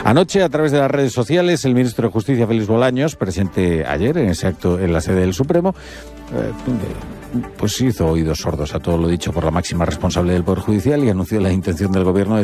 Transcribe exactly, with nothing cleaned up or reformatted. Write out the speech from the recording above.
Anoche, a través de las redes sociales, el ministro de Justicia, Félix Bolaños, presente ayer en ese acto en la sede del Supremo, eh, pues hizo oídos sordos a todo lo dicho por la máxima responsable del Poder Judicial y anunció la intención del Gobierno de